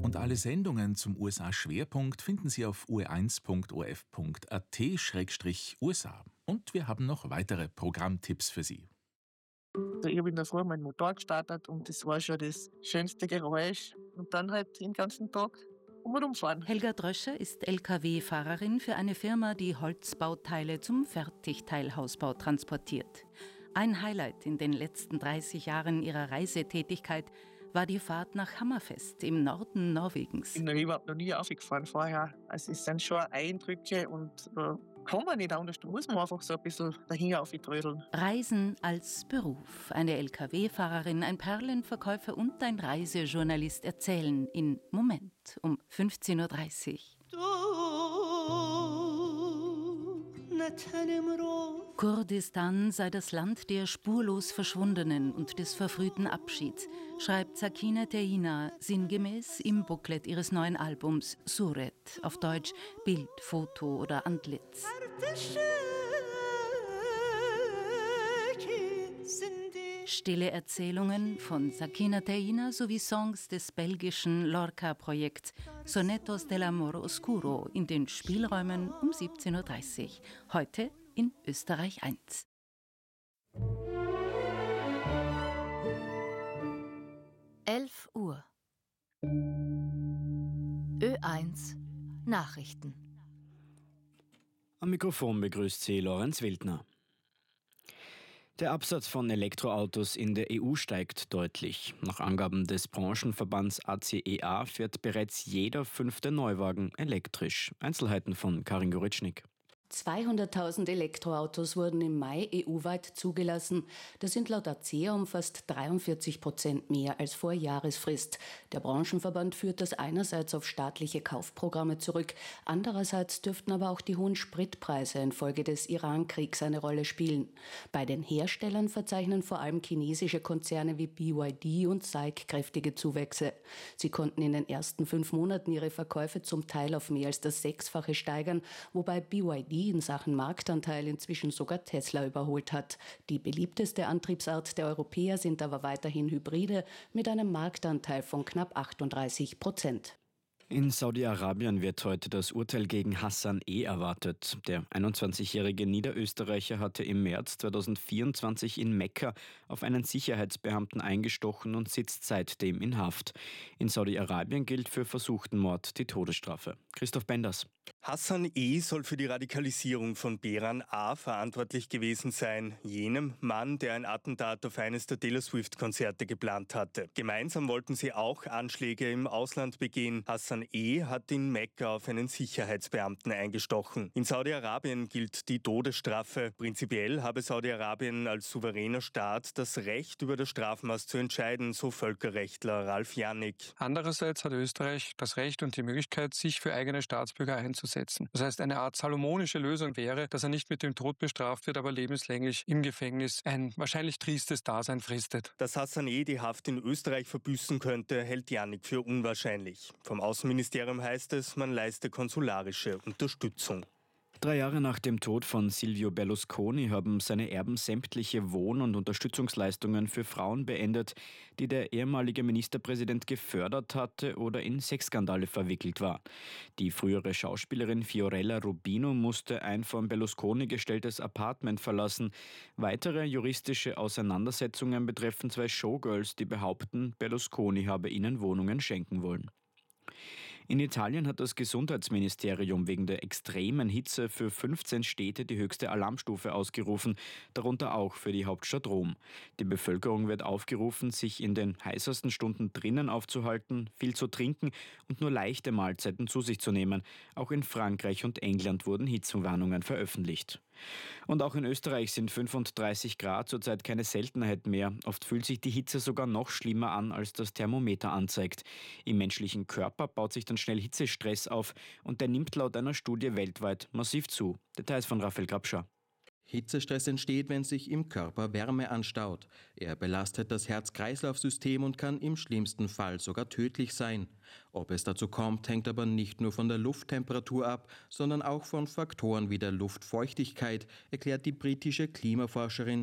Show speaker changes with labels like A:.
A: Und alle Sendungen zum USA-Schwerpunkt finden Sie auf ue1.orf.at/USA. Und wir haben noch weitere Programmtipps für Sie.
B: Also ich habe in der Früh meinen Motor gestartet und das war schon das schönste Geräusch. Und dann halt den ganzen Tag umfahren.
C: Helga Dröscher ist Lkw-Fahrerin für eine Firma, die Holzbauteile zum Fertigteilhausbau transportiert. Ein Highlight in den letzten 30 Jahren ihrer Reisetätigkeit war die Fahrt nach Hammerfest im Norden Norwegens.
B: Ich bin überhaupt noch nie aufgefahren vorher. Also es sind schon Eindrücke und kann man nicht anders. Da muss man einfach so ein bisschen dahin auftrödeln.
C: Reisen als Beruf. Eine Lkw-Fahrerin, ein Perlenverkäufer und ein Reisejournalist erzählen in Moment um 15.30 Uhr. Kurdistan sei das Land der spurlos Verschwundenen und des verfrühten Abschieds, schreibt Sakina Teina sinngemäß im Booklet ihres neuen Albums Suret, auf Deutsch Bild, Foto oder Antlitz. Stille Erzählungen von Sakina Teina sowie Songs des belgischen Lorca-Projekts Sonetos del Amor Oscuro in den Spielräumen um 17.30 Uhr. Heute in Österreich 1. Uhr. Ö1 Nachrichten.
D: Am Mikrofon begrüßt Sie Lorenz Wildner. Der Absatz von Elektroautos in der EU steigt deutlich. Nach Angaben des Branchenverbands ACEA fährt bereits jeder 5. Neuwagen elektrisch. Einzelheiten von Karin Goritschnik.
C: 200.000 Elektroautos wurden im Mai EU-weit zugelassen. Das sind laut ACEA um fast 43% mehr als vor Jahresfrist. Der Branchenverband führt das einerseits auf staatliche Kaufprogramme zurück, andererseits dürften aber auch die hohen Spritpreise infolge des Iran-Kriegs eine Rolle spielen. Bei den Herstellern verzeichnen vor allem chinesische Konzerne wie BYD und SAIC kräftige Zuwächse. Sie konnten in den ersten 5 Monaten ihre Verkäufe zum Teil auf mehr als das 6-fache steigern, wobei BYD in Sachen Marktanteil inzwischen sogar Tesla überholt hat. Die beliebteste Antriebsart der Europäer sind aber weiterhin Hybride mit einem Marktanteil von knapp 38%.
D: In Saudi-Arabien wird heute das Urteil gegen Hassan E. erwartet. Der 21-jährige Niederösterreicher hatte im März 2024 in Mekka auf einen Sicherheitsbeamten eingestochen und sitzt seitdem in Haft. In Saudi-Arabien gilt für versuchten Mord die Todesstrafe. Christoph Benders.
E: Hassan E. soll für die Radikalisierung von Beran A. verantwortlich gewesen sein, jenem Mann, der ein Attentat auf eines der Taylor Swift-Konzerte geplant hatte. Gemeinsam wollten sie auch Anschläge im Ausland begehen. Hassan E. hat in Mekka auf einen Sicherheitsbeamten eingestochen. In Saudi-Arabien gilt die Todesstrafe. Prinzipiell habe Saudi-Arabien als souveräner Staat das Recht, über das Strafmaß zu entscheiden, so Völkerrechtler Ralf Jannik.
F: Andererseits hat Österreich das Recht und die Möglichkeit, sich für eigene Staatsbürger einzusetzen. Das heißt, eine Art salomonische Lösung wäre, dass er nicht mit dem Tod bestraft wird, aber lebenslänglich im Gefängnis ein wahrscheinlich triestes Dasein fristet.
E: Dass Hassan E. die Haft in Österreich verbüßen könnte, hält Jannik für unwahrscheinlich. Vom Außenministerium heißt es, man leiste konsularische Unterstützung.
D: 3 Jahre nach dem Tod von Silvio Berlusconi haben seine Erben sämtliche Wohn- und Unterstützungsleistungen für Frauen beendet, die der ehemalige Ministerpräsident gefördert hatte oder in Sexskandale verwickelt war. Die frühere Schauspielerin Fiorella Rubino musste ein von Berlusconi gestelltes Apartment verlassen. Weitere juristische Auseinandersetzungen betreffen 2 Showgirls, die behaupten, Berlusconi habe ihnen Wohnungen schenken wollen. In Italien hat das Gesundheitsministerium wegen der extremen Hitze für 15 Städte die höchste Alarmstufe ausgerufen, darunter auch für die Hauptstadt Rom. Die Bevölkerung wird aufgerufen, sich in den heißesten Stunden drinnen aufzuhalten, viel zu trinken und nur leichte Mahlzeiten zu sich zu nehmen. Auch in Frankreich und England wurden Hitzewarnungen veröffentlicht. Und auch in Österreich sind 35 Grad zurzeit keine Seltenheit mehr. Oft fühlt sich die Hitze sogar noch schlimmer an, als das Thermometer anzeigt. Im menschlichen Körper baut sich dann schnell Hitzestress auf und der nimmt laut einer Studie weltweit massiv zu. Details von Raphael Grabscher.
G: Hitzestress entsteht, wenn sich im Körper Wärme anstaut. Er belastet das Herz-Kreislauf-System und kann im schlimmsten Fall sogar tödlich sein. Ob es dazu kommt, hängt aber nicht nur von der Lufttemperatur ab, sondern auch von Faktoren wie der Luftfeuchtigkeit, erklärt die britische Klimaforscherin